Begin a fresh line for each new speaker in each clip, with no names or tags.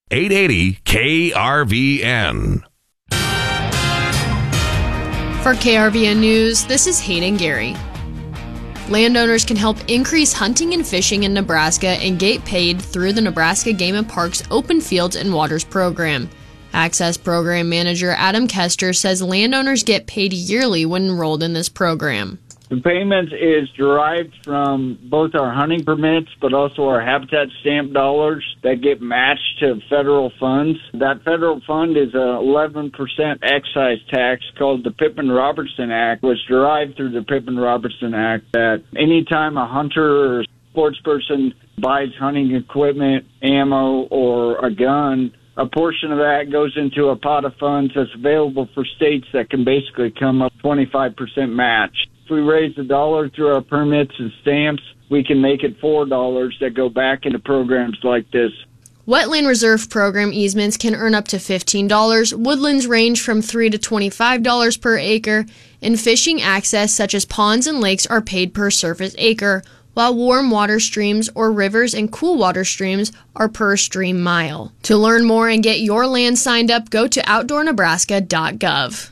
880 KRVN.
For KRVN News, this is Hayden Gary. Landowners can help increase hunting and fishing in Nebraska and get paid through the Nebraska Game and Parks Open Fields and Waters program. Access Program Manager Adam Kester says landowners get paid yearly when enrolled in this program.
The payment is derived from both our hunting permits, but also our habitat stamp dollars that get matched to federal funds. That federal fund is a 11% excise tax called the Pippin-Robertson Act, which derived through the Pippin-Robertson Act that anytime a hunter or sports person buys hunting equipment, ammo, or a gun, a portion of that goes into a pot of funds that's available for states that can basically come up 25% match. If we raise $1 through our permits and stamps, we can make it $4 that go back into programs like this.
Wetland Reserve Program easements can earn up to $15. Woodlands range from $3 to $25 per acre, and fishing access such as ponds and lakes are paid per surface acre, while warm water streams or rivers and cool water streams are per stream mile. To learn more and get your land signed up, go to outdoornebraska.gov.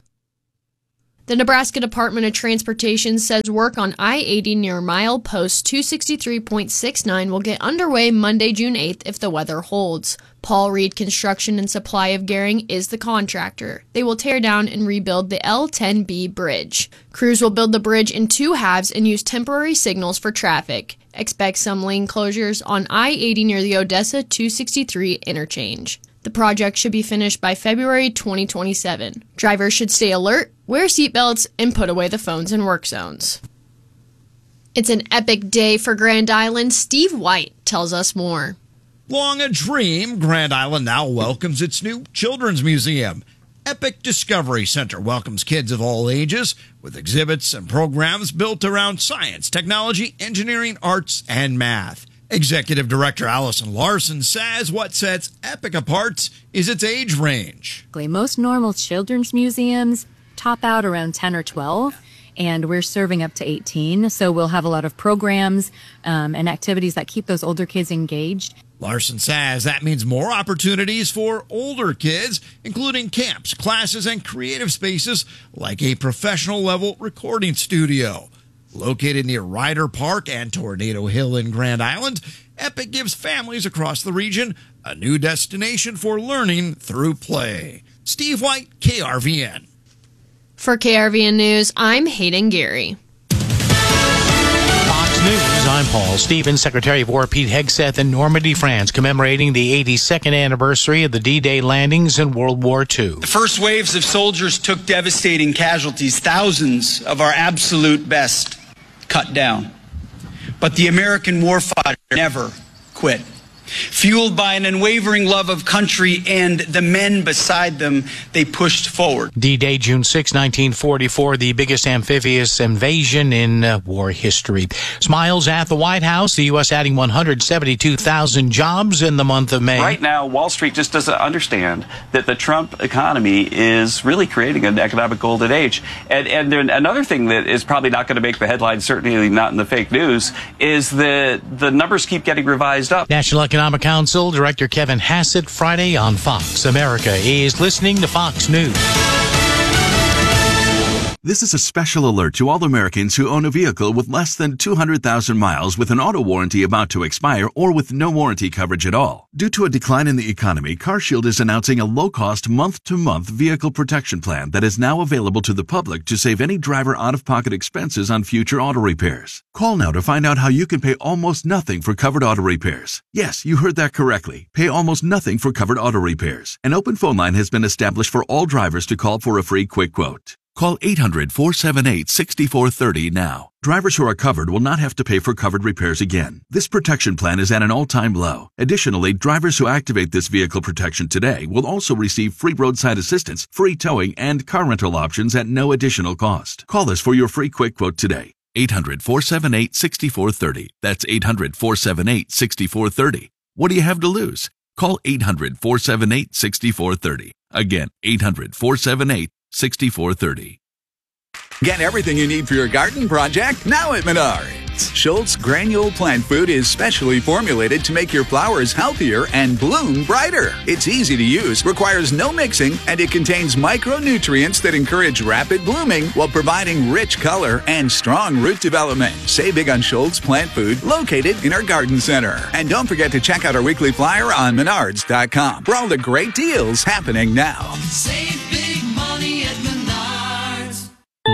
The Nebraska Department of Transportation says work on I-80 near milepost 263.69 will get underway Monday, June 8th if the weather holds. Paul Reed Construction and Supply of Gering is the contractor. They will tear down and rebuild the L10B bridge. Crews will build the bridge in two halves and use temporary signals for traffic. Expect some lane closures on I-80 near the Odessa 263 interchange. The project should be finished by February 2027. Drivers should stay alert, wear seatbelts, and put away the phones in work zones. It's an epic day for Grand Island. Steve White tells us more.
Long a dream, Grand Island now welcomes its new children's museum. Epic Discovery Center welcomes kids of all ages with exhibits and programs built around science, technology, engineering, arts, and math. Executive Director Allison Larson says what sets Epic apart is its age range.
Most normal children's museums top out around 10 or 12, and we're serving up to 18. So we'll have a lot of programs and activities that keep those older kids engaged.
Larson says that means more opportunities for older kids, including camps, classes, and creative spaces like a professional-level recording studio. Located near Ryder Park and Tornado Hill in Grand Island, Epic gives families across the region a new destination for learning through play. Steve White, KRVN.
For KRVN News, I'm Hayden Gary.
Fox News, I'm Paul Stevens. Secretary of War Pete Hegseth in Normandy, France, commemorating the 82nd anniversary of the D-Day landings in World War II.
The first waves of soldiers took devastating casualties, thousands of our absolute best cut down. But the American warfighter never quit. Fueled by an unwavering love of country and the men beside them, they pushed forward.
D-Day, June 6, 1944, the biggest amphibious invasion in war history. Smiles at the White House, the U.S. adding 172,000 jobs in the month of May.
Right now, Wall Street just doesn't understand that the Trump economy is really creating an economic golden age. And then another thing that is probably not going to make the headlines, certainly not in the fake news, is that the numbers keep getting revised up.
National Economic Council Director Kevin Hassett, Friday on Fox. America is listening to Fox News.
This is a special alert to all Americans who own a vehicle with less than 200,000 miles with an auto warranty about to expire or with no warranty coverage at all. Due to a decline in the economy, CarShield is announcing a low-cost month-to-month vehicle protection plan that is now available to the public to save any driver out-of-pocket expenses on future auto repairs. Call now to find out how you can pay almost nothing for covered auto repairs. Yes, you heard that correctly. Pay almost nothing for covered auto repairs. An open phone line has been established for all drivers to call for a free quick quote. Call 800-478-6430 now. Drivers who are covered will not have to pay for covered repairs again. This protection plan is at an all-time low. Additionally, drivers who activate this vehicle protection today will also receive free roadside assistance, free towing, and car rental options at no additional cost. Call us for your free quick quote today. 800-478-6430. That's 800-478-6430. What do you have to lose? Call 800-478-6430. Again, 800-478-6430.
Get everything you need for your garden project now at Menards. plants.
Schultz Granule Plant Food is specially formulated to make your flowers healthier and bloom brighter. It's easy to use, requires no mixing, and it contains micronutrients that encourage rapid blooming while providing rich color and strong root development. Save big on Schultz Plant Food, located in our garden center. And don't forget to check out our weekly flyer on Menards.com for all the great deals happening now.
Save big money at Menards.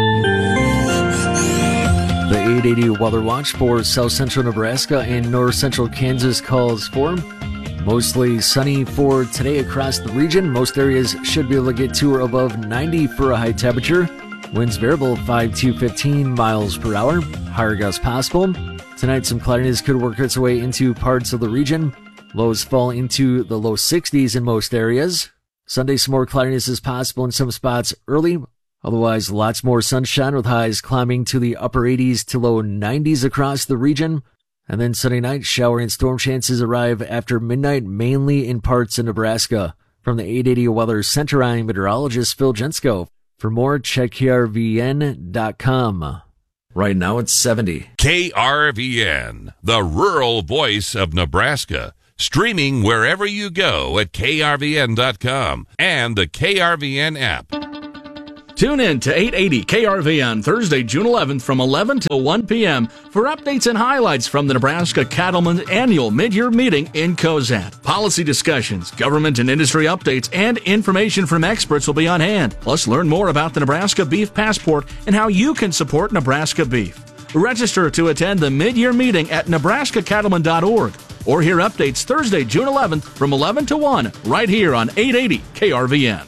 The 880 Weather Watch for south central Nebraska and north central Kansas calls for mostly sunny for today across the region. Most areas should be able to get to or above 90 for a high temperature. Winds variable 5 to 15 miles per hour. Higher gusts possible. Tonight, some cloudiness could work its way into parts of the region. Lows fall into the low 60s in most areas. Sunday, some more cloudiness is possible in some spots early. Otherwise, lots more sunshine with highs climbing to the upper 80s to low 90s across the region. And then Sunday night, shower and storm chances arrive after midnight, mainly in parts of Nebraska. From the 880 Weather Center, I'm meteorologist Phil Jensko. For more, check krvn.com. Right now, it's 70.
KRVN, the rural voice of Nebraska. Streaming wherever you go at krvn.com and the KRVN app.
Tune in to 880 KRVN Thursday, June 11th from 11 till 1 p.m. for updates and highlights from the Nebraska Cattlemen's annual mid-year meeting in Cozad. Policy discussions, government and industry updates, and information from experts will be on hand. Plus, learn more about the Nebraska Beef Passport and how you can support Nebraska beef. Register to attend the mid-year meeting at nebraskacattlemen.org or hear updates Thursday, June 11th from 11 to 1 right here on 880 KRVN.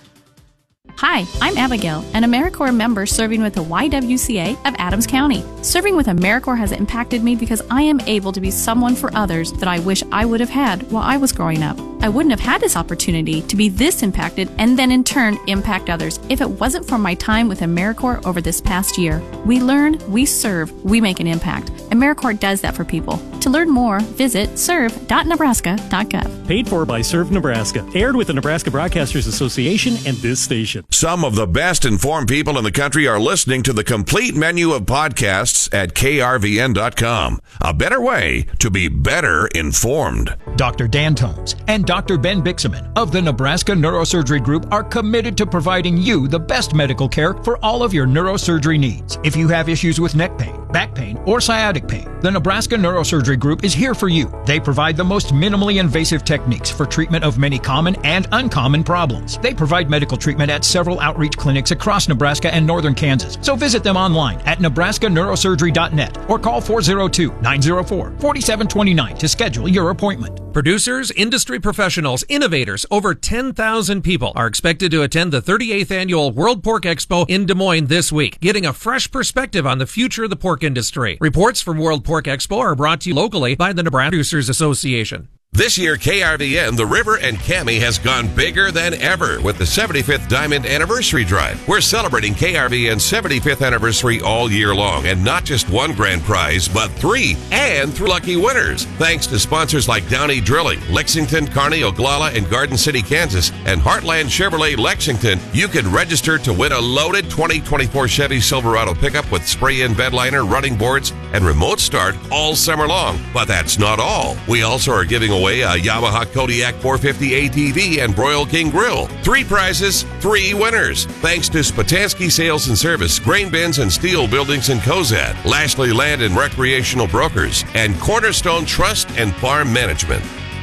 Hi, I'm Abigail, an AmeriCorps member serving with the YWCA of Adams County. Serving with AmeriCorps has impacted me because I am able to be someone for others that I wish I would have had while I was growing up. I wouldn't have had this opportunity to be this impacted and then in turn impact others if it wasn't for my time with AmeriCorps over this past year. We learn, we serve, we make an impact. AmeriCorps does that for people. To learn more, visit serve.nebraska.gov.
Paid for by Serve Nebraska. Aired with the Nebraska Broadcasters Association and this station.
Some of the best informed people in the country are listening to the complete menu of podcasts at krvn.com. A better way to be better informed.
Dr. Dan Tomes and Dr. Ben Bixaman of the Nebraska Neurosurgery Group are committed to providing you the best medical care for all of your neurosurgery needs. If you have issues with neck pain, back pain, or sciatic pain, the Nebraska Neurosurgery Group is here for you. They provide the most minimally invasive techniques for treatment of many common and uncommon problems. They provide medical treatment at several outreach clinics across Nebraska and northern Kansas. So visit them online at nebraskaneurosurgery.net or call 402-904-4729 to schedule your appointment.
Producers, industry professionals, innovators, over 10,000 people are expected to attend the 38th Annual World Pork Expo in Des Moines this week, getting a fresh perspective on the future of the pork industry. Reports from World Pork Expo are brought to you locally by the Nebraska Producers Association.
This year, KRVN, The River, and Cami has gone bigger than ever with the 75th Diamond Anniversary Drive. We're celebrating KRVN's 75th anniversary all year long, and not just one grand prize, but 3, and 3 lucky winners. Thanks to sponsors like Downey Drilling, Lexington, Kearney, Oglala, and Garden City, Kansas, and Heartland Chevrolet Lexington, you can register to win a loaded 2024 Chevy Silverado pickup with spray-in bed liner, running boards, and remote start all summer long. But that's not all. We also are giving away a Yamaha Kodiak 450 ATV and Broil King Grill. 3 prizes, 3 winners. Thanks to Spatansky Sales and Service, Grain Bins and Steel Buildings in Cozad, Lashley Land and Recreational Brokers, and Cornerstone Trust and Farm Management.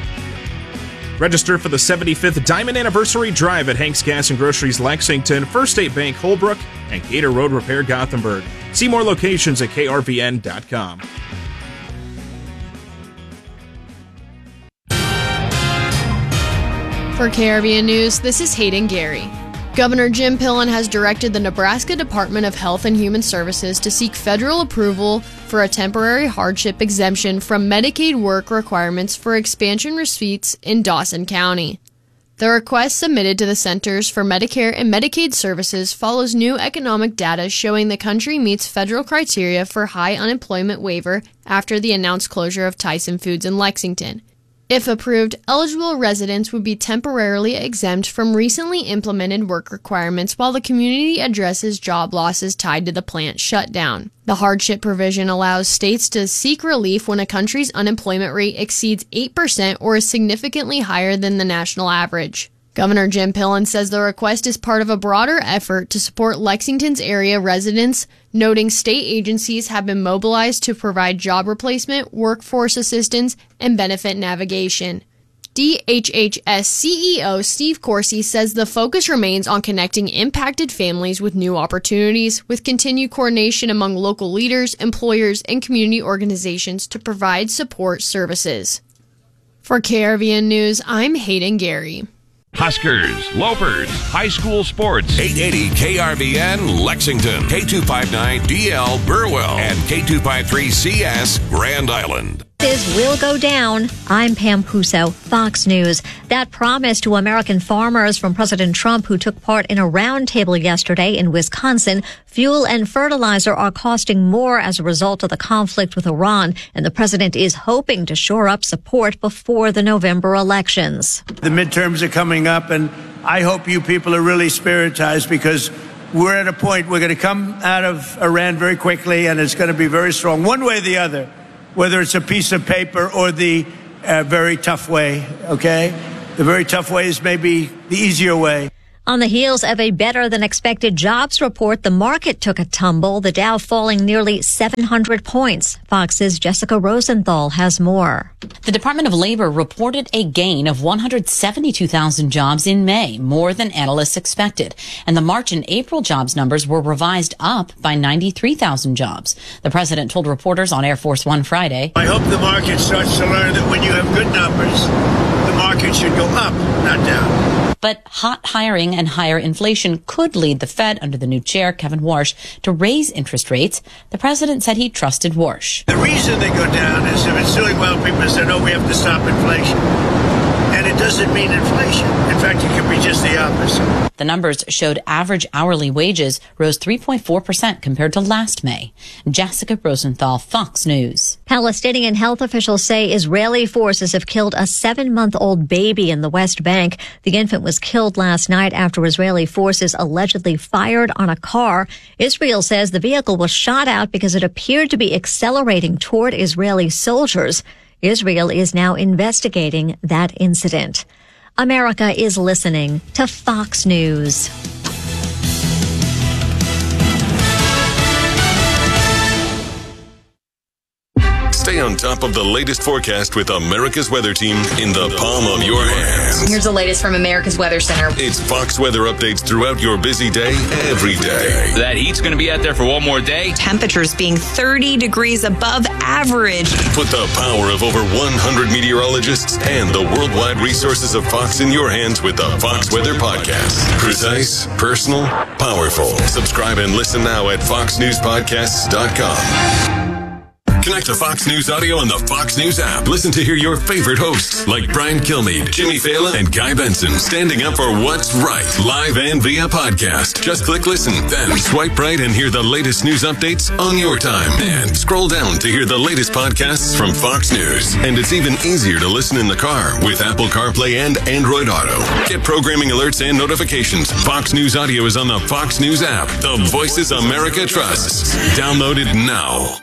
Register for the 75th Diamond Anniversary Drive at Hank's Gas and Groceries Lexington, First State Bank Holbrook, and Gator Road Repair Gothenburg. See more locations at krvn.com.
For KRVN News, this is Hayden Gary. Governor Jim Pillen has directed the Nebraska Department of Health and Human Services to seek federal approval for a temporary hardship exemption from Medicaid work requirements for expansion receipts in Dawson County. The request submitted to the Centers for Medicare and Medicaid Services follows new economic data showing the country meets federal criteria for high unemployment waiver after the announced closure of Tyson Foods in Lexington. If approved, eligible residents would be temporarily exempt from recently implemented work requirements while the community addresses job losses tied to the plant shutdown. The hardship provision allows states to seek relief when a country's unemployment rate exceeds 8% or is significantly higher than the national average. Governor Jim Pillen says the request is part of a broader effort to support Lexington's area residents, noting state agencies have been mobilized to provide job replacement, workforce assistance, and benefit navigation. DHHS CEO Steve Corsi says the focus remains on connecting impacted families with new opportunities, with continued coordination among local leaders, employers, and community organizations to provide support services. For KRVN News, I'm Hayden Gary.
Huskers, Lopers, high school sports. 880 KRVN Lexington, K259DL Burwell, and K253CS Grand Island.
This will go down. I'm Pam Puso, Fox News. That promise to American farmers from President Trump, who took part in a roundtable yesterday in Wisconsin. Fuel and fertilizer are costing more as a result of the conflict with Iran, and the president is hoping to shore up support before the November elections.
The midterms are coming up, and I hope you people are really spiritized, because we're at a point we're going to come out of Iran very quickly, and it's going to be very strong, one way or the other. Whether it's a piece of paper or the very tough way, okay? The very tough way is maybe the easier way.
On the heels of a better-than-expected jobs report, the market took a tumble, the Dow falling nearly 700 points. Fox's Jessica Rosenthal has more.
The Department of Labor reported a gain of 172,000 jobs in May, more than analysts expected. And the March and April jobs numbers were revised up by 93,000 jobs. The president told reporters on Air Force One Friday,
I hope the market starts to learn that when you have good numbers, the market should go up, not down.
But hot hiring and higher inflation could lead the Fed under the new chair, Kevin Warsh, to raise interest rates. The president said he trusted Warsh.
The reason they go down is if it's doing well, people say, no, we have to stop inflation. And it doesn't mean inflation. In fact, it could be just the opposite.
The numbers showed average hourly wages rose 3.4% compared to last May. Jessica Rosenthal, Fox News.
Palestinian health officials say Israeli forces have killed a 7-month-old baby in the West Bank. The infant was killed last night after Israeli forces allegedly fired on a car. Israel says the vehicle was shot out because it appeared to be accelerating toward Israeli soldiers. Israel is now investigating that incident. America is listening to Fox News.
Stay on top of the latest forecast with America's Weather Team in the palm of your hands.
Here's the latest from America's Weather Center.
It's Fox weather updates throughout your busy day, every day.
That heat's going to be out there for one more day.
Temperatures being 30 degrees above average.
Put the power of over 100 meteorologists and the worldwide resources of Fox in your hands with the Fox Weather Podcast. Precise, personal, powerful. Subscribe and listen now at foxnewspodcasts.com. Connect to Fox News Audio on the Fox News app. Listen to hear your favorite hosts like Brian Kilmeade, Jimmy Fallon, and Guy Benson standing up for what's right, live and via podcast. Just click listen, then swipe right and hear the latest news updates on your time. And scroll down to hear the latest podcasts from Fox News. And it's even easier to listen in the car with Apple CarPlay and Android Auto. Get programming alerts and notifications. Fox News Audio is on the Fox News app. The voices America trusts. Download it now.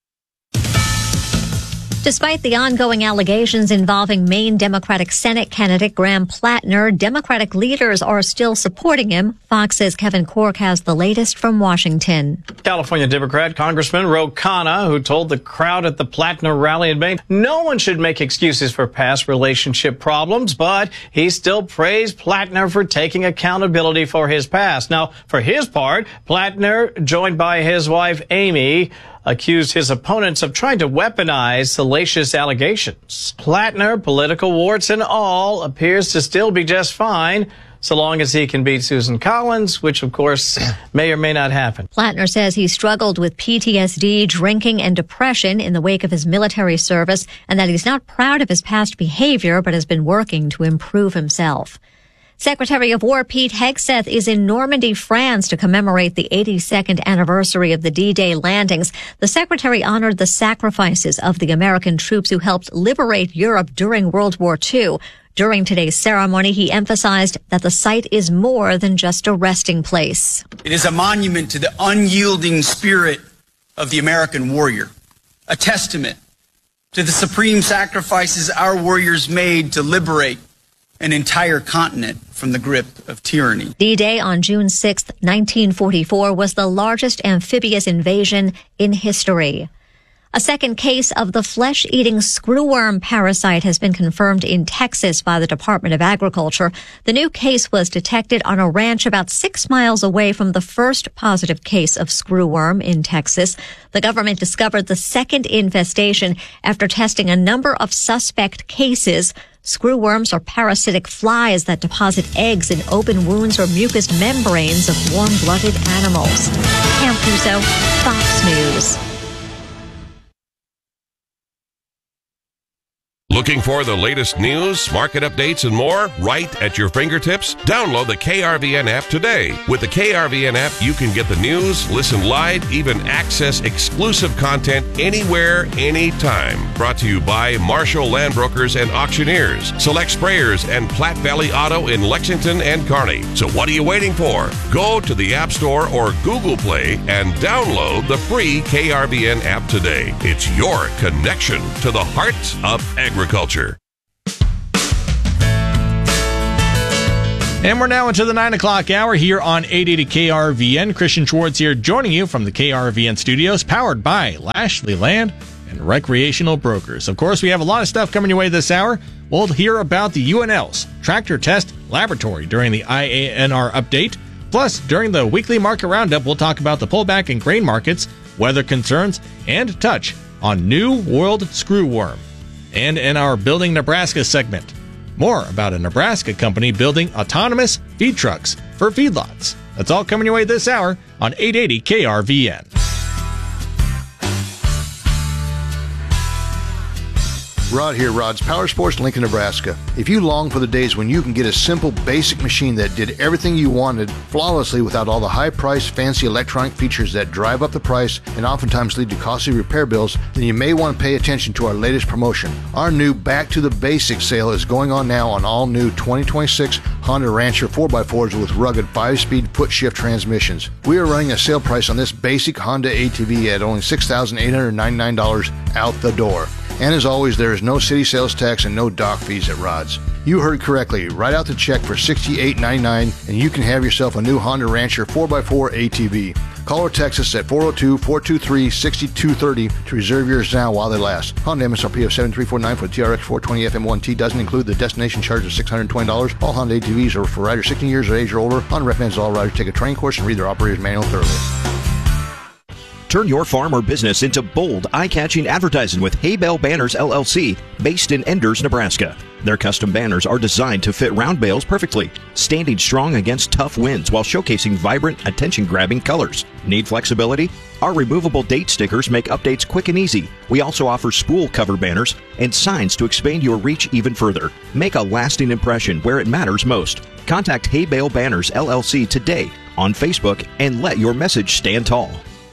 Despite the ongoing allegations involving Maine Democratic Senate candidate Graham Plattner, Democratic leaders are still supporting him. Fox's Kevin Cork has the latest from Washington.
California Democrat Congressman Ro Khanna, who told the crowd at the Plattner rally in Maine, no one should make excuses for past relationship problems, but he still praised Plattner for taking accountability for his past. Now, for his part, Plattner, joined by his wife Amy, accused his opponents of trying to weaponize salacious allegations. Plattner, political warts and all, appears to still be just fine, so long as he can beat Susan Collins, which, of course, may or may not happen.
Plattner says he struggled with PTSD, drinking, and depression in the wake of his military service, and that he's not proud of his past behavior, but has been working to improve himself. Secretary of War Pete Hegseth is in Normandy, France to commemorate the 82nd anniversary of the D-Day landings. The secretary honored the sacrifices of the American troops who helped liberate Europe during World War II. During today's ceremony, he emphasized that the site is more than just a resting place.
It is a monument to the unyielding spirit of the American warrior, a testament to the supreme sacrifices our warriors made to liberate an entire continent from the grip of tyranny.
D-Day on June 6, 1944 was the largest amphibious invasion in history. A second case of the flesh-eating screwworm parasite has been confirmed in Texas by the Department of Agriculture. The new case was detected on a ranch about 6 miles away from the first positive case of screwworm in Texas. The government discovered the second infestation after testing a number of suspect cases. Screwworms are parasitic flies that deposit eggs in open wounds or mucous membranes of warm-blooded animals. Cam Puso, Fox News.
Looking for the latest news, market updates, and more right at your fingertips? Download the KRVN app today. With the KRVN app, you can get the news, listen live, even access exclusive content anywhere, anytime. Brought to you by Marshall Land Brokers and Auctioneers, Select Sprayers, and Platte Valley Auto in Lexington and Kearney. So what are you waiting for? Go to the App Store or Google Play and download the free KRVN app today. It's your connection to the heart of agriculture.
And we're now into the 9 o'clock hour here on 880 KRVN. Christian Schwartz here joining you from the KRVN studios, powered by Lashley Land and Recreational Brokers. Of course, we have a lot of stuff coming your way this hour. We'll hear about the UNL's Tractor Test Laboratory during the IANR update. Plus, during the weekly market roundup, we'll talk about the pullback in grain markets, weather concerns, and touch on New World Screwworm. And in our Building Nebraska segment, more about a Nebraska company building autonomous feed trucks for feedlots. That's all coming your way this hour on 880 KRVN.
Rod here, Rod's Power Sports, Lincoln, Nebraska. If you long for the days when you can get a simple, basic machine that did everything you wanted flawlessly without all the high-priced, fancy electronic features that drive up the price and oftentimes lead to costly repair bills, then you may want to pay attention to our latest promotion. Our new Back to the Basics sale is going on now on all new 2026 Honda Rancher 4x4s with rugged 5-speed foot-shift transmissions. We are running a sale price on this basic Honda ATV at only $6,899 out the door. And as always, there is no city sales tax and no dock fees at Rod's. You heard correctly. Write out the check for $68.99 and you can have yourself a new Honda Rancher 4x4 ATV. Call or text us at 402-423-6230 to reserve yours now while they last. Honda MSRP of $7,349 for the TRX 420 FM1T doesn't include the destination charge of $620. All Honda ATVs are for riders 16 years of age or older. Honda recommends all riders take a training course and read their operator's manual thoroughly.
Turn your farm or business into bold, eye-catching advertising with Hay Bale Banners, LLC, based in Enders, Nebraska. Their custom banners are designed to fit round bales perfectly, standing strong against tough winds while showcasing vibrant, attention-grabbing colors. Need flexibility? Our removable date stickers make updates quick and easy. We also offer spool cover banners and signs to expand your reach even further. Make a lasting impression where it matters most. Contact Hay Bale Banners, LLC today on Facebook and let your message stand tall.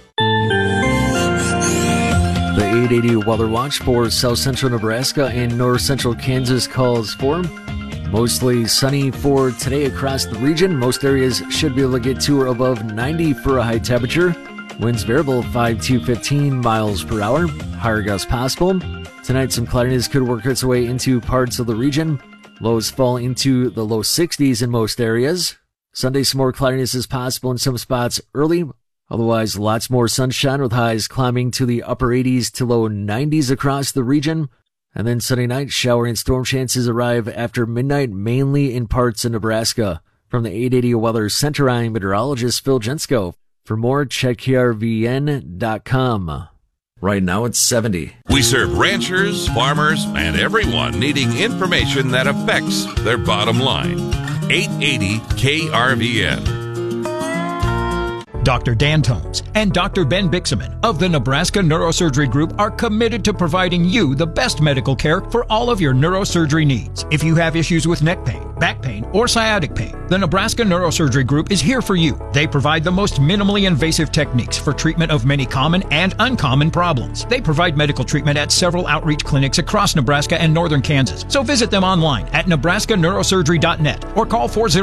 The 880 Weather Watch for South Central Nebraska and North Central Kansas calls for mostly sunny for today across the region. Most areas should be able to get to or above 90 for a high temperature. Winds variable 5 to 15 miles per hour. Higher gusts possible. Tonight, some cloudiness could work its way into parts of the region. Lows fall into the low 60s in most areas. Sunday, some more cloudiness is possible in some spots early. Otherwise, lots more sunshine with highs climbing to the upper 80s to low 90s across the region. And then Sunday night, shower and storm chances arrive after midnight, mainly in parts of Nebraska. From the 880 Weather Center, I'm meteorologist Phil Jensko. For more, check krvn.com. Right now, it's 70.
We serve ranchers, farmers, and everyone needing information that affects their bottom line. 880 KRVN.
Dr. Dan Tomes and Dr. Ben Bixaman of the Nebraska Neurosurgery Group are committed to providing you the best medical care for all of your neurosurgery needs. If you have issues with neck pain, back pain, or sciatic pain, the Nebraska Neurosurgery Group is here for you. They provide the most minimally invasive techniques for treatment of many common and uncommon problems. They provide medical treatment at several outreach clinics across Nebraska and northern Kansas. So visit them online at nebraskaneurosurgery.net or call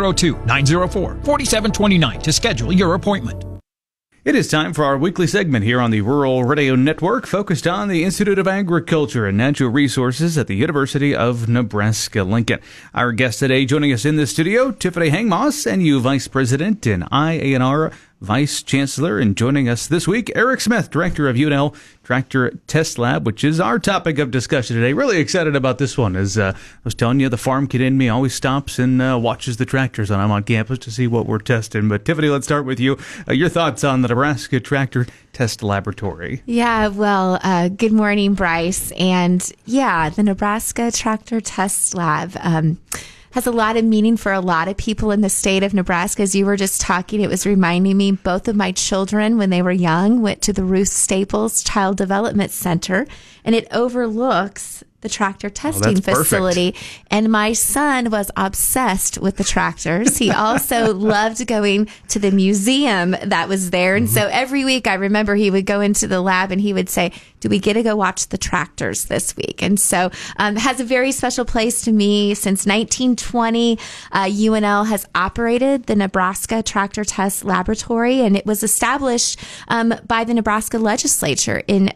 402-904-4729 to schedule your appointment.
It is time for our weekly segment here on the Rural Radio Network, focused on the Institute of Agriculture and Natural Resources at the University of Nebraska-Lincoln. Our guest today joining us in the studio, Tiffany Hangmoss, NU Vice President and IANR Vice Chancellor, and joining us this week, Eric Smith, Director of UNL Tractor Test Lab, which is our topic of discussion today. Really excited about this one. As I was telling you, the farm kid in me always stops and watches the tractors when I'm on campus to see what we're testing. But Tiffany, let's start with you. Your thoughts on the Nebraska Tractor Test Laboratory?
Yeah, well, good morning, Bryce. And yeah, the Nebraska Tractor Test Lab has a lot of meaning for a lot of people in the state of Nebraska. As you were just talking, it was reminding me, both of my children, when they were young, went to the Ruth Staples Child Development Center, and it overlooks the tractor testing facility. Perfect. And my son was obsessed with the tractors. He also loved going to the museum that was there. And so every week I remember he would go into the lab and he would say, do we get to go watch the tractors this week? And so it has a very special place to me. Since 1920, UNL has operated the Nebraska Tractor Test Laboratory, and it was established by the Nebraska legislature in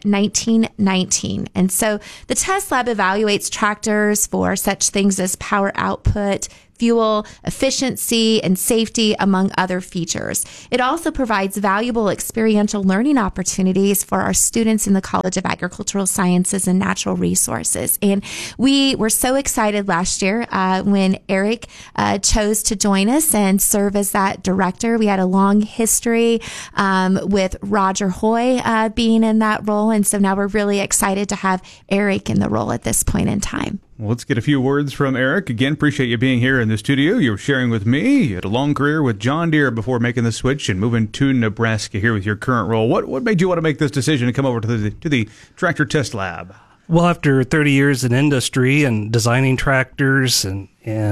1919. And so the test lab evaluates tractors for such things as power output, fuel efficiency, and safety, among other features. It also provides valuable experiential learning opportunities for our students in the College of Agricultural Sciences and Natural Resources. And we were so excited last year when Eric chose to join us and serve as that director. We had a long history with Roger Hoy being in that role. And so now we're really excited to have Eric in the role at this point in time.
Well, let's get a few words from Eric. Again, appreciate you being here in the studio. You're sharing with me. You had a long career with John Deere before making the switch and moving to Nebraska here with your current role. What made you want to make this decision to come over to the Tractor Test Lab?
Well, after 30 years in industry and designing tractors and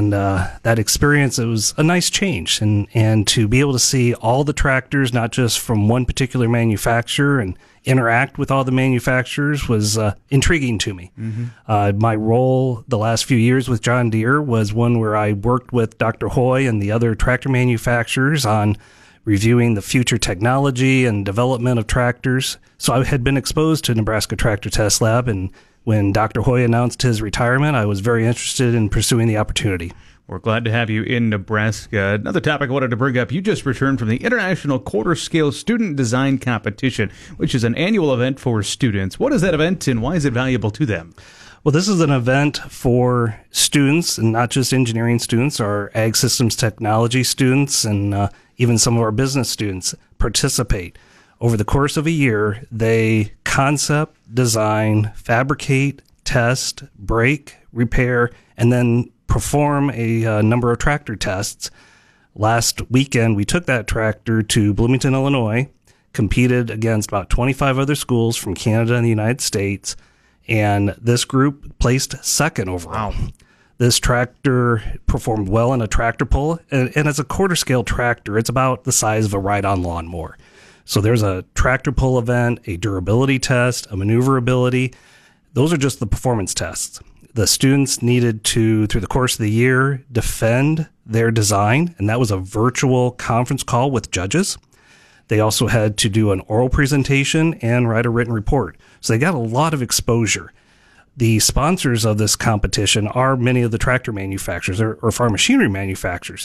that experience, it was a nice change. And to be able to see all the tractors, not just from one particular manufacturer, and interact with all the manufacturers was intriguing to me. Mm-hmm. My role the last few years with John Deere was one where I worked with Dr. Hoy and the other tractor manufacturers on reviewing the future technology and development of tractors. So I had been exposed to Nebraska Tractor Test Lab, and when Dr. Hoy announced his retirement, I was very interested in pursuing the opportunity.
We're glad to have you in Nebraska. Another topic I wanted to bring up, you just returned from the International Quarter-Scale Student Design Competition, which is an annual event for students. What is that event and why is it valuable to them?
Well, this is an event for students, and not just engineering students. Our ag systems technology students and even some of our business students participate. Over the course of a year, they concept, design, fabricate, test, break, repair, and then perform a number of tractor tests. Last weekend, we took that tractor to Bloomington, Illinois, competed against about 25 other schools from Canada and the United States, and this group placed second overall. Wow. This tractor performed well in a tractor pull, and as a quarter-scale tractor, it's about the size of a ride-on lawnmower. So there's a tractor pull event, a durability test, a maneuverability. Those are just the performance tests. The students needed to, through the course of the year, defend their design, and that was a virtual conference call with judges. They also had to do an oral presentation and write a written report. So they got a lot of exposure. The sponsors of this competition are many of the tractor manufacturers or farm machinery manufacturers.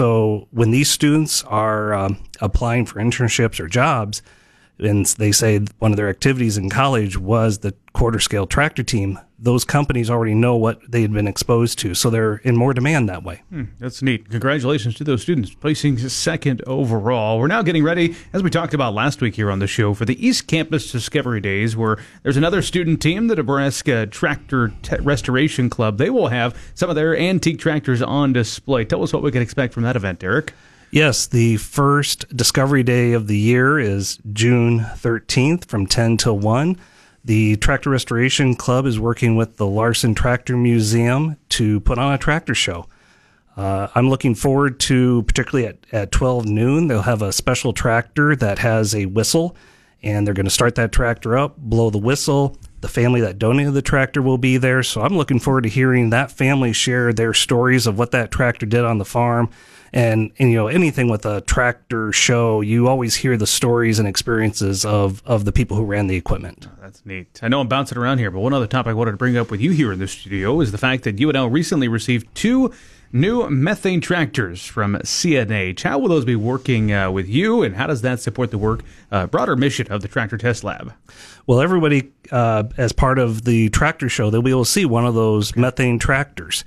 So when these students are applying for internships or jobs, and they say one of their activities in college was the quarter-scale tractor team, those companies already know what they had been exposed to, so they're in more demand that way.
That's neat. Congratulations to those students placing second overall. We're now getting ready, as we talked about last week here on the show, for the East Campus Discovery Days, where there's another student team, the Nebraska Tractor Restoration Club. They will have some of their antique tractors on display. Tell us what we can expect from that event, Eric.
Yes, the first Discovery Day of the year is June 13th from 10 till 1. The Tractor Restoration Club is working with the Larson Tractor Museum to put on a tractor show. I'm looking forward to, particularly at 12 noon, they'll have a special tractor that has a whistle, and they're going to start that tractor up, blow the whistle. The family that donated the tractor will be there, so I'm looking forward to hearing that family share their stories of what that tractor did on the farm. And anything with a tractor show, you always hear the stories and experiences of the people who ran the equipment.
Oh, that's neat. I know I'm bouncing around here, but one other topic I wanted to bring up with you here in the studio is the fact that UNL recently received 2 new methane tractors from CNH. How will those be working with you, and how does that support the broader mission of the Tractor Test Lab?
Well, everybody, as part of the tractor show, they'll be able to see one of those methane tractors.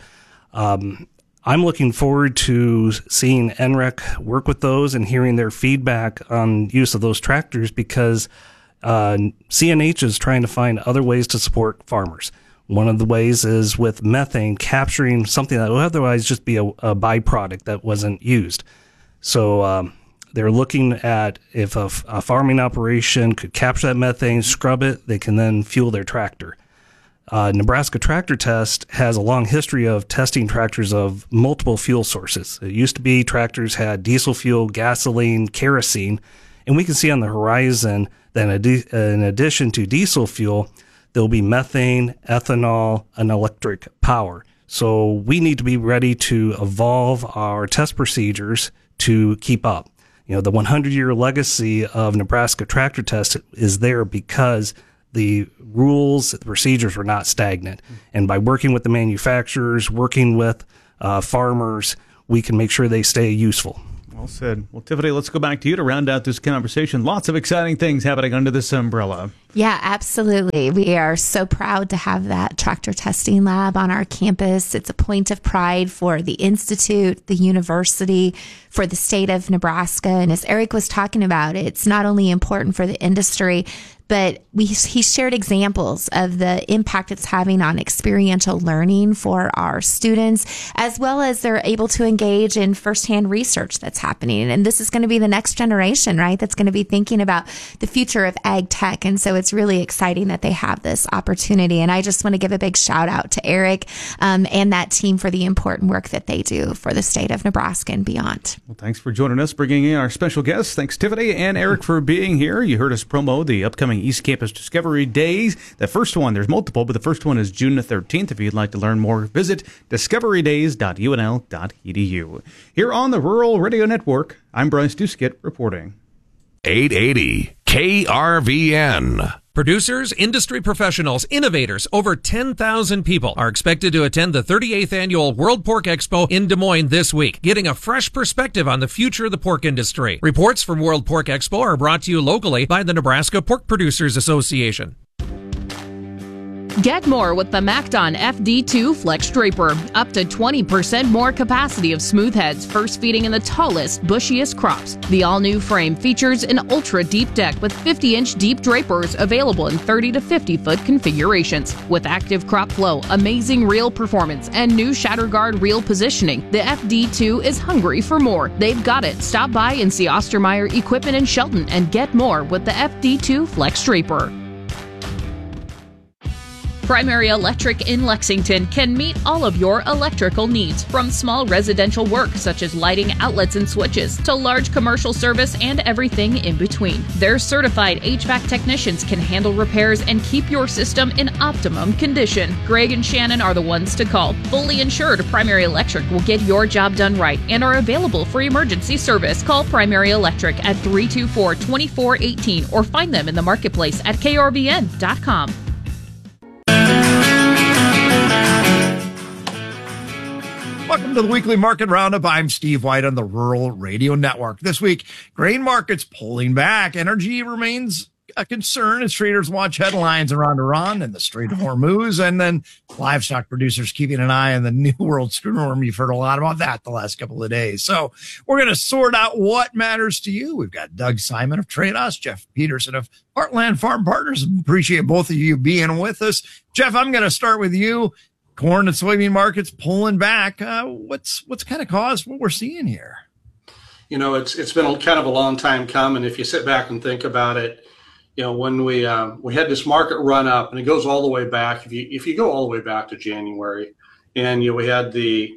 I'm looking forward to seeing NREC work with those and hearing their feedback on use of those tractors, because CNH is trying to find other ways to support farmers. One of the ways is with methane, capturing something that would otherwise just be a byproduct that wasn't used. So they're looking at if a farming operation could capture that methane, scrub it, they can then fuel their tractor. Nebraska Tractor Test has a long history of testing tractors of multiple fuel sources. It used to be tractors had diesel fuel, gasoline, kerosene, and we can see on the horizon that in addition to diesel fuel, there'll be methane, ethanol, and electric power. So we need to be ready to evolve our test procedures to keep up. The 100-year legacy of Nebraska Tractor Test is there because the rules, the procedures were not stagnant. And by working with the manufacturers, working with farmers, we can make sure they stay useful.
Well said. Well, Tiffany, let's go back to you to round out this conversation. Lots of exciting things happening under this umbrella.
Yeah, absolutely. We are so proud to have that tractor testing lab on our campus. It's a point of pride for the Institute, the university, for the state of Nebraska. And as Eric was talking about, it's not only important for the industry, but he shared examples of the impact it's having on experiential learning for our students, as well as they're able to engage in firsthand research that's happening. And this is going to be the next generation, right, that's going to be thinking about the future of ag tech. And so it's really exciting that they have this opportunity. And I just want to give a big shout out to Eric and that team for the important work that they do for the state of Nebraska and beyond.
Well, thanks for joining us, bringing in our special guests. Thanks, Tiffany and Eric, for being here. You heard us promo the upcoming East Campus Discovery Days. The first one, there's multiple, but the first one is June the 13th. If you'd like to learn more, visit discoverydays.unl.edu. Here on the Rural Radio Network, I'm Bryce Duskett reporting.
880 KRVN.
Producers, industry professionals, innovators, over 10,000 people are expected to attend the 38th Annual World Pork Expo in Des Moines this week, getting a fresh perspective on the future of the pork industry. Reports from World Pork Expo are brought to you locally by the Nebraska Pork Producers Association.
Get more with the MacDon FD2 Flex Draper. Up to 20% more capacity of smooth heads, first feeding in the tallest, bushiest crops. The all-new frame features an ultra-deep deck with 50-inch deep drapers available in 30 to 50-foot configurations. With active crop flow, amazing reel performance, and new shatter guard reel positioning, the FD2 is hungry for more. They've got it. Stop by and see Ostermeyer Equipment in Shelton and get more with the FD2 Flex Draper. Primary Electric in Lexington can meet all of your electrical needs, from small residential work such as lighting, outlets, and switches, to large commercial service and everything in between. Their certified HVAC technicians can handle repairs and keep your system in optimum condition. Greg and Shannon are the ones to call. Fully insured, Primary Electric will get your job done right and are available for emergency service. Call Primary Electric at 324-2418 or find them in the marketplace at krvn.com.
Welcome to the weekly market roundup. I'm Steve White on the Rural Radio Network. This week, grain markets pulling back. Energy remains a concern as traders watch headlines around Iran and the Strait of Hormuz, and then livestock producers keeping an eye on the New World Screwworm. You've heard a lot about that the last couple of days. So we're going to sort out what matters to you. We've got Doug Simon of Trade-Us, Jeff Peterson of Heartland Farm Partners. Appreciate both of you being with us. Jeff, I'm going to start with you. Corn and soybean markets pulling back. What's kind of caused what we're seeing here?
You know, it's been kind of a long time coming. If you sit back and think about it, you know, when we had this market run up, and it goes all the way back. If you go all the way back to January, and we had the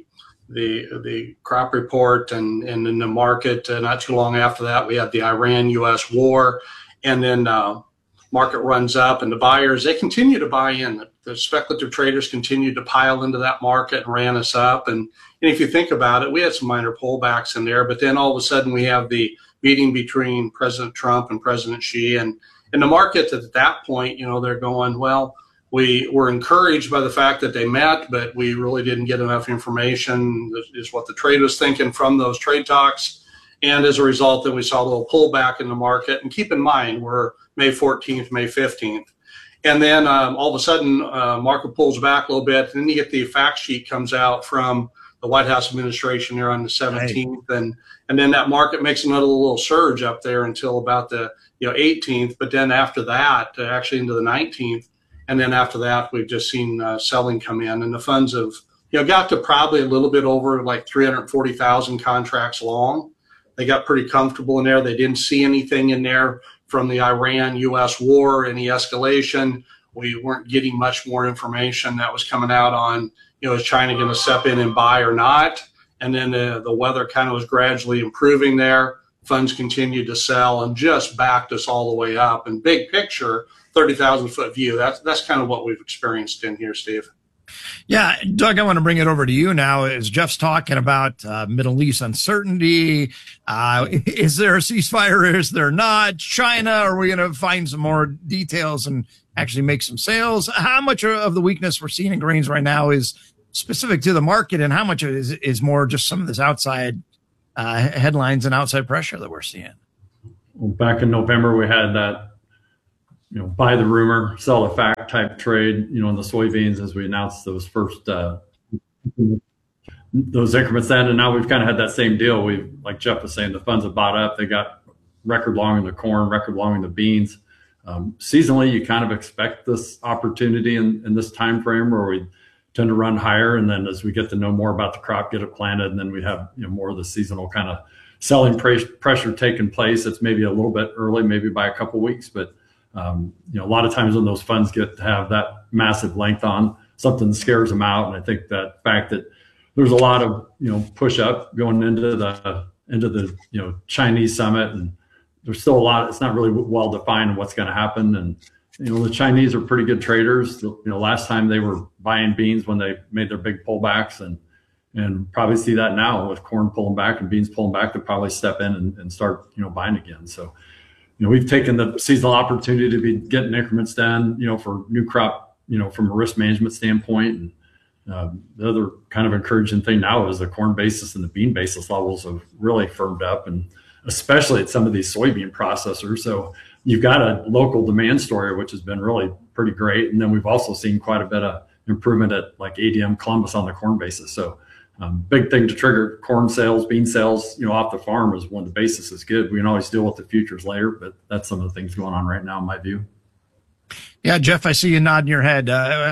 the crop report, and in the market, not too long after that, we had the Iran-U.S. war, and then market runs up, and the buyers, they continue to buy in. The speculative traders continued to pile into that market and ran us up. And if you think about it, we had some minor pullbacks in there, but then all of a sudden we have the meeting between President Trump and President Xi, and in the market at that point, they're going, well, we were encouraged by the fact that they met, but we really didn't get enough information, is what the trade was thinking from those trade talks. And as a result, then we saw a little pullback in the market. And keep in mind, we're May 14th, May 15th. And then all of a sudden, market pulls back a little bit. And then you get the fact sheet comes out from the White House administration there on the 17th. Right. And then that market makes another little surge up there until about the 18th. But then after that, actually into the 19th. And then after that, we've just seen selling come in. And the funds have got to probably a little bit over like 340,000 contracts long. They got pretty comfortable in there. They didn't see anything in there from the Iran-U.S. war, any escalation. We weren't getting much more information that was coming out on, is China going to step in and buy or not? And then the weather kind of was gradually improving there. Funds continued to sell and just backed us all the way up. And big picture, 30,000-foot view, that's kind of what we've experienced in here, Steve.
Yeah, Doug, I want to bring it over to you now. As Jeff's talking about Middle East uncertainty, is there a ceasefire? Is there not? China, are we going to find some more details and actually make some sales? How much of the weakness we're seeing in grains right now is specific to the market, and how much of it is more just some of this outside headlines and outside pressure that we're seeing?
Well, back in November, we had that buy the rumor, sell the fact type trade, in the soybeans as we announced those first, those increments then. And now we've kind of had that same deal. Like Jeff was saying, the funds have bought up. They got record long in the corn, record long in the beans. Seasonally, you kind of expect this opportunity in this time frame where we tend to run higher. And then as we get to know more about the crop, get it planted, and then we have more of the seasonal kind of selling pressure taking place. It's maybe a little bit early, maybe by a couple of weeks, but a lot of times when those funds get to have that massive length on, something scares them out. And I think that fact that there's a lot of, push up going into the Chinese summit, and there's still a lot, it's not really well defined what's going to happen. And, the Chinese are pretty good traders. Last time they were buying beans when they made their big pullbacks, and probably see that now with corn pulling back and beans pulling back, to probably step in and start, buying again. So, we've taken the seasonal opportunity to be getting increments done, for new crop, from a risk management standpoint. And the other kind of encouraging thing now is the corn basis and the bean basis levels have really firmed up, and especially at some of these soybean processors. So you've got a local demand story, which has been really pretty great. And then we've also seen quite a bit of improvement at like ADM Columbus on the corn basis. So big thing to trigger corn sales, bean sales, off the farm is when the basis is good. We can always deal with the futures later, but that's some of the things going on right now in my view.
Yeah, Jeff, I see you nodding your head.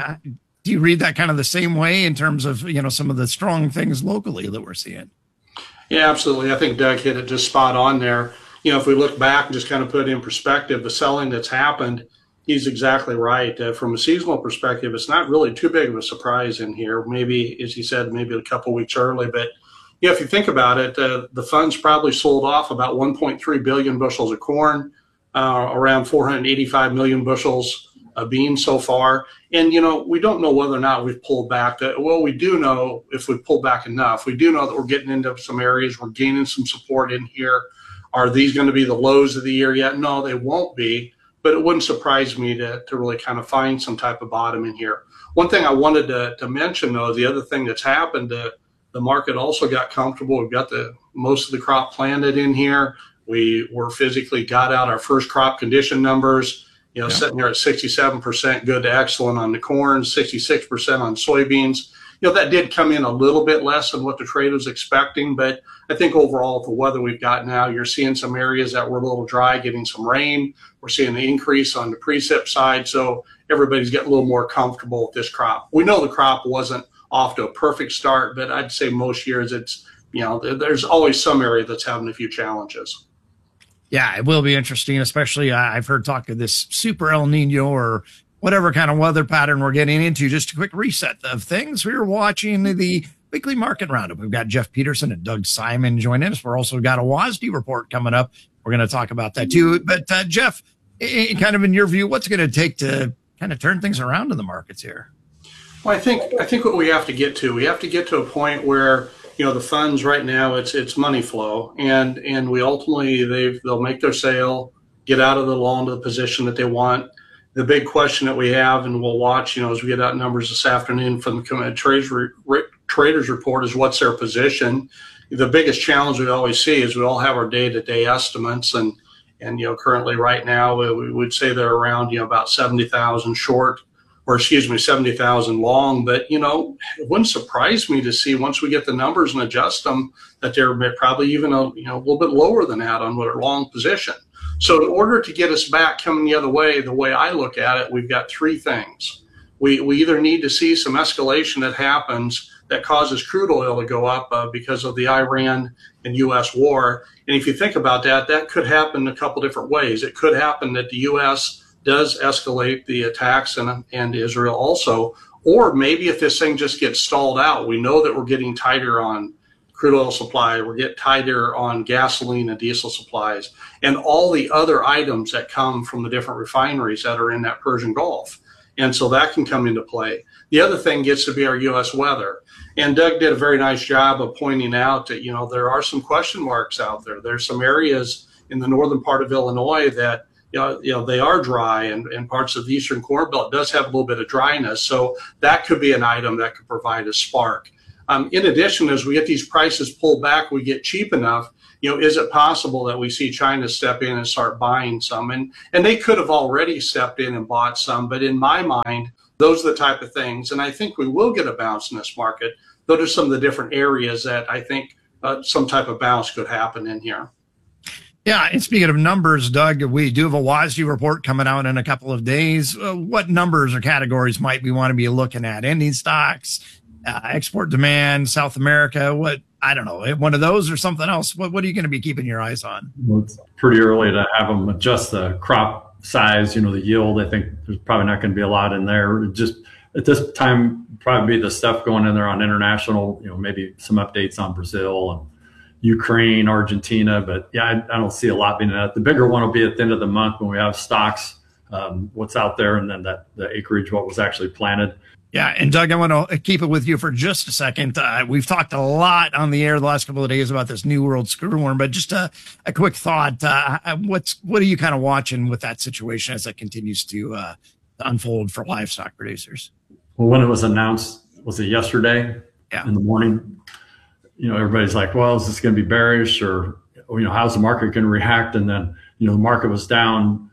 Do you read that kind of the same way in terms of, some of the strong things locally that we're seeing?
Yeah, absolutely. I think Doug hit it just spot on there. If we look back and just kind of put it in perspective, the selling that's happened, he's exactly right. From a seasonal perspective, it's not really too big of a surprise in here. Maybe, as he said, maybe a couple weeks early. But if you think about it, the funds probably sold off about 1.3 billion bushels of corn, around 485 million bushels of beans so far. And, we don't know whether or not we've pulled back. Well, we do know if we pull back enough. We do know that we're getting into some areas. We're gaining some support in here. Are these going to be the lows of the year yet? No, they won't be. But it wouldn't surprise me to really kind of find some type of bottom in here. One thing I wanted to mention, though, the other thing that's happened, the market also got comfortable. We've got most of the crop planted in here. We were physically got out our first crop condition numbers, sitting there at 67% good to excellent on the corn, 66% on soybeans. That did come in a little bit less than what the trade was expecting, but I think overall with the weather we've got now, you're seeing some areas that were a little dry, getting some rain. We're seeing the increase on the precip side, so everybody's getting a little more comfortable with this crop. We know the crop wasn't off to a perfect start, but I'd say most years it's, there's always some area that's having a few challenges.
Yeah, it will be interesting, especially I've heard talk of this super El Nino or whatever kind of weather pattern we're getting into. Just a quick reset of things. We were watching the Weekly Market Roundup. We've got Jeff Peterson and Doug Simon joining us. We're also got a WASDE report coming up. We're going to talk about that too. But Jeff, kind of in your view, what's it going to take to kind of turn things around in the markets here?
Well, I think what we have to get to a point where, the funds right now, it's money flow, and we ultimately they'll make their sale, get out of the loan to the position that they want. The big question that we have, and we'll watch, as we get out numbers this afternoon from the traders report, is what's their position. The biggest challenge we always see is we all have our day-to-day estimates, and currently right now we would say they're around about 70,000 short, or 70,000 long. But it wouldn't surprise me to see, once we get the numbers and adjust them, that they're probably even a little bit lower than that on their long position. So in order to get us back coming the way I look at it, we've got three things. We either need to see some escalation that happens that causes crude oil to go up because of the Iran and U.S. war. And if you think about that, that could happen a couple different ways. It could happen that the U.S. does escalate the attacks and Israel also, or maybe if this thing just gets stalled out, we know that we're getting tighter on crude oil supply, we're getting tighter on gasoline and diesel supplies, and all the other items that come from the different refineries that are in that Persian Gulf. And so that can come into play. The other thing gets to be our U.S. weather. And Doug did a very nice job of pointing out that, there are some question marks out there. There's some areas in the northern part of Illinois that, they are dry, and parts of the eastern Corn Belt does have a little bit of dryness. So that could be an item that could provide a spark. In addition, as we get these prices pulled back, we get cheap enough, is it possible that we see China step in and start buying some? And they could have already stepped in and bought some, but in my mind, those are the type of things. And I think we will get a bounce in this market. Those are some of the different areas that I think some type of bounce could happen in here.
Yeah, and speaking of numbers, Doug, we do have a WASDE report coming out in a couple of days. What numbers or categories might we want to be looking at? Ending stocks, export demand, South America, I don't know, one of those or something else? What are you going to be keeping your eyes on?
Well, it's pretty early to have them adjust the crop size, the yield. I think there's probably not going to be a lot in there. Just at this time, probably be the stuff going in there on international, maybe some updates on Brazil and Ukraine, Argentina, but yeah, I don't see a lot being in that. The bigger one will be at the end of the month when we have stocks, what's out there, and then the acreage, what was actually planted.
Yeah, and Doug, I want to keep it with you for just a second. We've talked a lot on the air the last couple of days about this New World screwworm, but just a quick thought. What are you kind of watching with that situation as it continues to unfold for livestock producers?
Well, when it was announced, was it yesterday in the morning? Everybody's like, well, is this going to be bearish, or, how's the market going to react? And then, the market was down,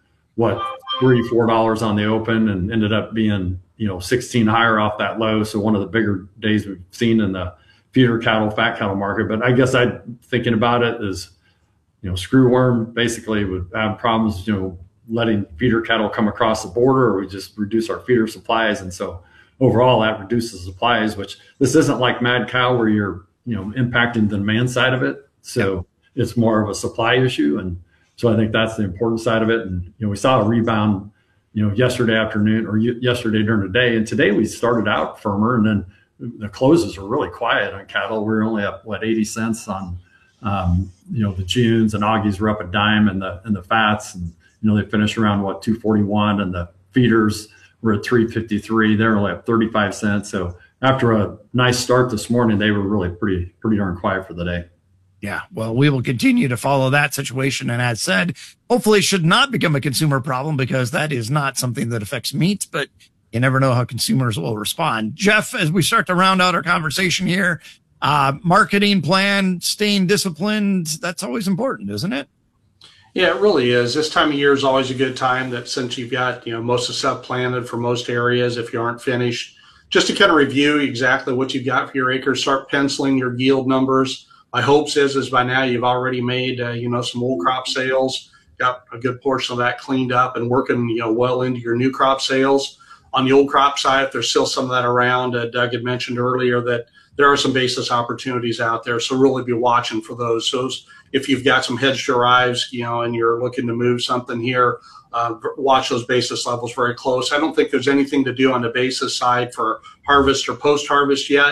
$3-4 on the open, and ended up being, 16 higher off that low. So one of the bigger days we've seen in the feeder cattle, fat cattle market. But I guess thinking about it is, screwworm basically would have problems, letting feeder cattle come across the border, or we just reduce our feeder supplies. And so overall that reduces supplies, which this isn't like mad cow where you're, impacting the demand side of it. So it's more of a supply issue. And so I think that's the important side of it. And, we saw a rebound, yesterday afternoon or yesterday during the day. And today we started out firmer, and then the closes were really quiet on cattle. We were only up, 80 cents on, the Junes, and Augies were up a dime, and the fats, and, they finished around 241, and the feeders were at 353. They're only up 35 cents. So after a nice start this morning, they were really pretty darn quiet for the day.
Yeah, well, we will continue to follow that situation. And as said, hopefully it should not become a consumer problem, because that is not something that affects meat, but you never know how consumers will respond. Jeff, as we start to round out our conversation here, marketing plan, staying disciplined, that's always important, isn't it?
Yeah, it really is. This time of year is always a good time, that since you've got, most of the stuff planted for most areas, if you aren't finished, just to kind of review exactly what you've got for your acres, start penciling your yield numbers. My hopes is by now you've already made, some old crop sales, got a good portion of that cleaned up and working, well into your new crop sales. On the old crop side, if there's still some of that around, Doug had mentioned earlier that there are some basis opportunities out there. So really be watching for those. So if you've got some hedged arrives, and you're looking to move something here, watch those basis levels very close. I don't think there's anything to do on the basis side for harvest or post-harvest yet.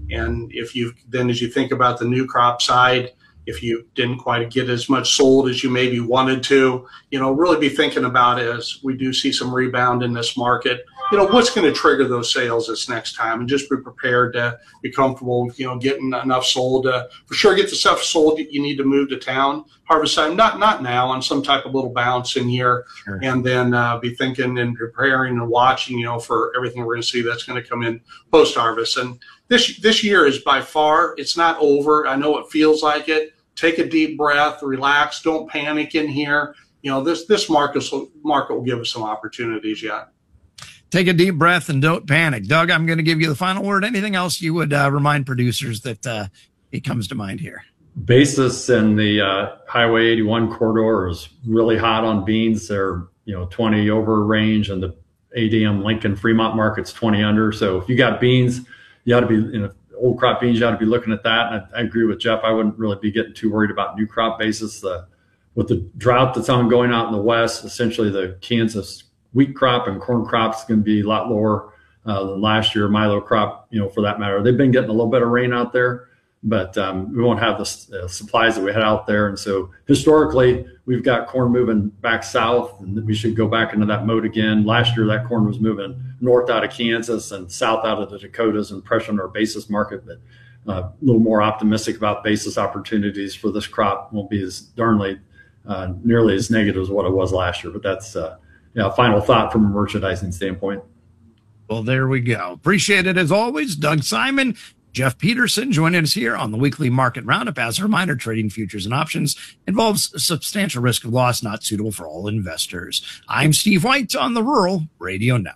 And if you then, as you think about the new crop side, if you didn't quite get as much sold as you maybe wanted to, really be thinking about as we do see some rebound in this market, what's going to trigger those sales this next time, and just be prepared to be comfortable with, getting enough sold to for sure get the stuff sold that you need to move to town. Harvest time, not now, on some type of little bounce in here, sure. And then be thinking and preparing and watching, for everything we're going to see that's going to come in post harvest. And this year is by far, it's not over. I know it feels like it. Take a deep breath, relax, don't panic in here. This market will give us some opportunities yet.
Take a deep breath and don't panic. Doug, I'm going to give you the final word. Anything else you would remind producers that it comes to mind here?
Basis in the Highway 81 corridor is really hot on beans. They're 20 over range, and the ADM Lincoln Fremont market's 20 under. So if you got beans, you ought to be old crop beans. You ought to be looking at that. And I agree with Jeff. I wouldn't really be getting too worried about new crop basis. With the drought that's ongoing out in the west, essentially the Kansas wheat crop and corn crop is going to be a lot lower than last year. Milo crop, for that matter, they've been getting a little bit of rain out there, but we won't have the supplies that we had out there. And so historically, we've got corn moving back south, and we should go back into that mode again. Last year, that corn was moving north out of Kansas and south out of the Dakotas and pressuring our basis market. But a little more optimistic about basis opportunities for this crop. Won't be as nearly as negative as what it was last year. But that's final thought from a merchandising standpoint.
Well, there we go. Appreciate it as always. Doug Simon, Jeff Peterson joining us here on the weekly market roundup. As a reminder, trading futures and options involves a substantial risk of loss, not suitable for all investors. I'm Steve White on the Rural Radio Network.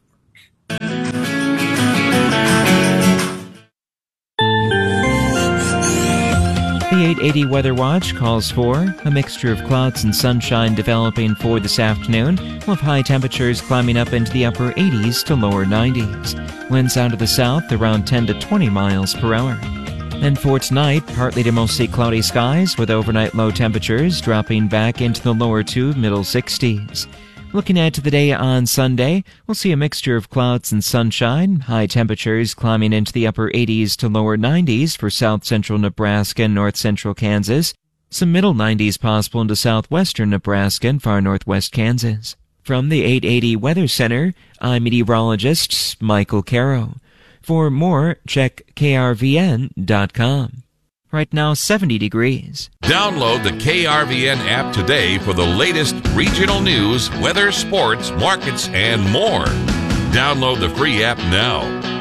The 880 Weather Watch calls for a mixture of clouds and sunshine developing for this afternoon, with high temperatures climbing up into the upper 80s to lower 90s. Winds out of the south around 10 to 20 miles per hour. And for tonight, partly to mostly cloudy skies with overnight low temperatures dropping back into the lower to middle 60s. Looking ahead to the day on Sunday, we'll see a mixture of clouds and sunshine, high temperatures climbing into the upper 80s to lower 90s for south-central Nebraska and north-central Kansas, some middle 90s possible into southwestern Nebraska and far northwest Kansas. From the 880 Weather Center, I'm meteorologist Michael Caro. For more, check krvn.com. Right now, 70 degrees.
Download the KRVN app today for the latest regional news, weather, sports, markets, and more. Download the free app now.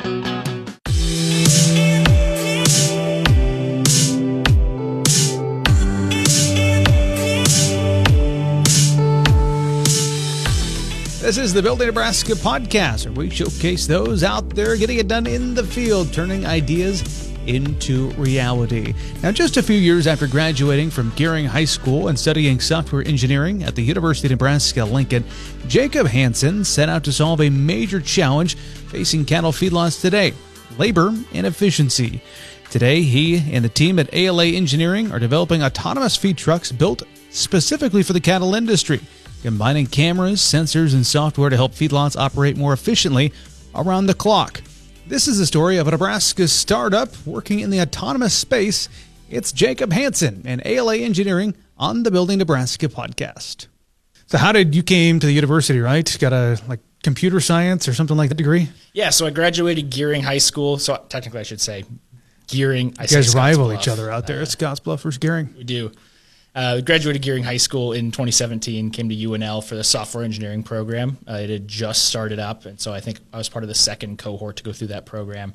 This is the Building Nebraska podcast, where we showcase those out there getting it done in the field, turning ideas into reality. Now, just a few years after graduating from Gering High School and studying software engineering at the University of Nebraska-Lincoln, Jacob Hansen set out to solve a major challenge facing cattle feedlots today: labor and efficiency. Today, he and the team at ALA Engineering are developing autonomous feed trucks built specifically for the cattle industry, combining cameras, sensors, and software to help feedlots operate more efficiently around the clock. This is the story of a Nebraska startup working in the autonomous space. It's Jacob Hansen and ALA Engineering on the Building Nebraska podcast. So how did you came to the university, right? Got a computer science or something like that degree?
Yeah, so I graduated Gering High School. So technically I should say Gering.
You guys rival each other out there. It's Scottsbluff versus Gering.
We do. Graduated Gering High School in 2017, came to UNL for the software engineering program. It had just started up, and so I think I was part of the second cohort to go through that program.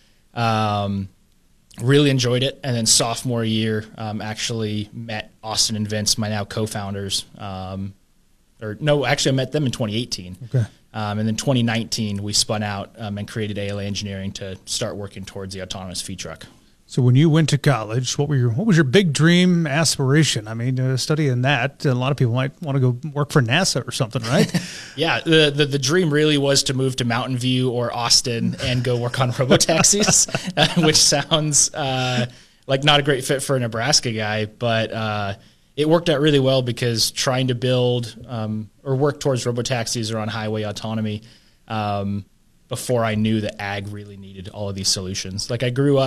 Really enjoyed it, and then sophomore year, actually met Austin and Vince, my now co-founders. I met them in 2018.
Okay.
And then 2019, we spun out and created ALA Engineering to start working towards the autonomous feed truck.
So when you went to college, what was your big dream aspiration? I mean, studying that, a lot of people might want to go work for NASA or something, right?
Yeah, the dream really was to move to Mountain View or Austin and go work on robotaxis, which sounds like not a great fit for a Nebraska guy, but it worked out really well because trying to build or work towards robotaxis or on highway autonomy before I knew that ag really needed all of these solutions. Like I grew up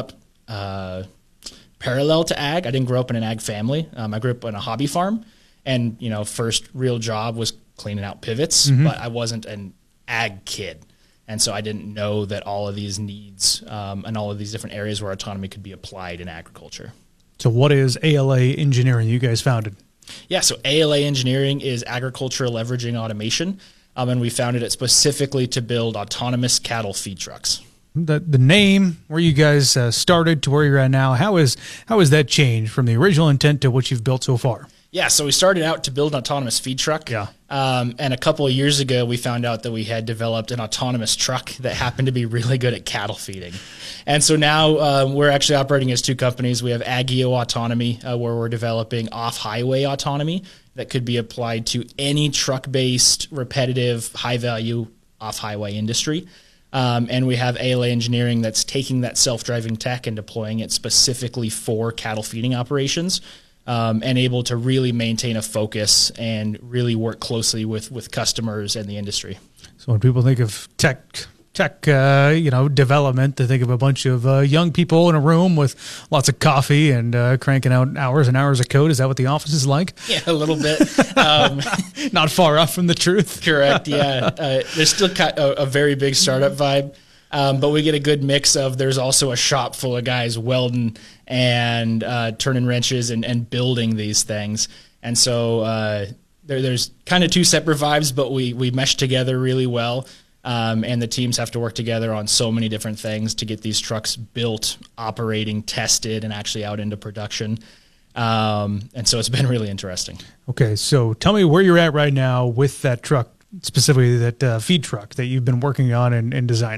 parallel to ag. I didn't grow up in an ag family. I grew up on a hobby farm, and first real job was cleaning out pivots, but I wasn't an ag kid. And so I didn't know that all of these needs and all of these different areas where autonomy could be applied in agriculture.
So what is ALA Engineering you guys founded?
Yeah, so ALA Engineering is agriculture leveraging automation, and we founded it specifically to build autonomous cattle feed trucks.
The name, where you guys started to where you're at now, how has that changed from the original intent to what you've built so far?
Yeah, so we started out to build an autonomous feed truck.
Yeah.
And a couple of years ago, we found out that we had developed an autonomous truck that happened to be really good at cattle feeding. And so now we're actually operating as two companies. We have Agio Autonomy, where we're developing off-highway autonomy that could be applied to any truck-based, repetitive, high-value off-highway industry. And we have ALA Engineering that's taking that self-driving tech and deploying it specifically for cattle feeding operations. And able to really maintain a focus and really work closely with customers and the industry.
So when people think of tech development, they think of a bunch of young people in a room with lots of coffee and cranking out hours and hours of code. Is that what the office is like?
Yeah, a little bit.
Not far off from the truth.
Correct, yeah. There's still a very big startup vibe. But we get a good mix of, there's also a shop full of guys welding and turning wrenches and building these things. And so there's kind of two separate vibes, but we mesh together really well. And the teams have to work together on so many different things to get these trucks built, operating, tested, and actually out into production. And so it's been really interesting.
Okay, so tell me where you're at right now with that truck, specifically that feed truck that you've been working on and designing.